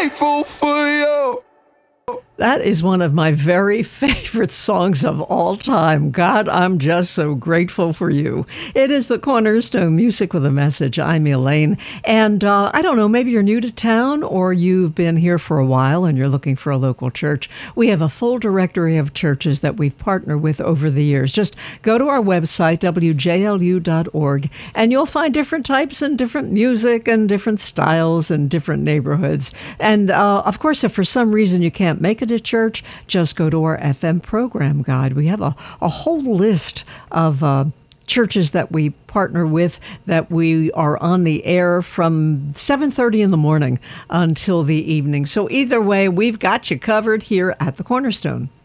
grateful for you. That is one of my very favorite songs of all time. God, I'm just so grateful for you. It is the Cornerstone Music with a Message. I'm Elaine. And I don't know, maybe you're new to town or you've been here for a while and you're looking for a local church. We have a full directory of churches that we've partnered with over the years. Just go to our website, wjlu.org, and you'll find different types and different music and different styles and different neighborhoods. And of course, if for some reason you can't make it to church, just go to our FM program guide. We have a whole list of churches that we partner with, that we are on the air from 7:30 in the morning until the evening. So either way, we've got you covered here at the Cornerstone.